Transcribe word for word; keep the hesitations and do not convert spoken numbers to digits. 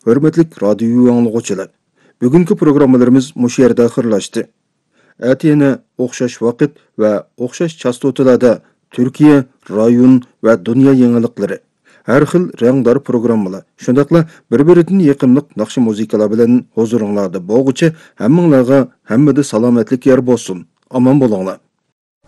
Hörmetlik radyo anlıqçılar. Bugünkü programmalarımız muş yerdə axırlaşdı. Әti yana o'xshash vaqt va o'xshash chastotalarda Türkiye, rayon va dunyo yangilıqlari, har xil rangdor programmalar, shundaqla bir-biridan yaqinliq naqshi muzikalar bilan huzuringlarda bo'lguchi hammanglarga hammada salomatlik yer bo'lsin. Aman bo'linglar.